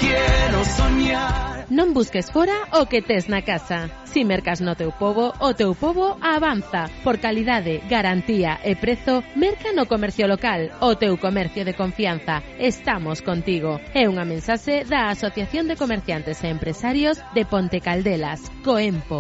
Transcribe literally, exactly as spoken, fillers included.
quiero soñar. Non busques fora o que tes na casa. Si mercas no teu pobo, o teu pobo avanza. Por calidade, garantía e prezo, merca no comercio local, o teu comercio de confianza. Estamos contigo. É unha mensaxe da Asociación de Comerciantes e Empresarios de Ponte Caldelas, Coempo.